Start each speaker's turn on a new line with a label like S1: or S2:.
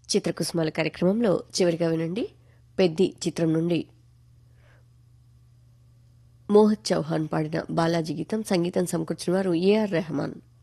S1: చిత్రకుసుమాల కార్యక్రమంలో చివరిగా వినండి. పెద్ది చిత్రం నుండి మోహిత్ చౌహాన్ పాడిన బాలాజీ గీతం. సంగీతం సమకూర్చిన వారు ఏఆర్ రెహమాన్.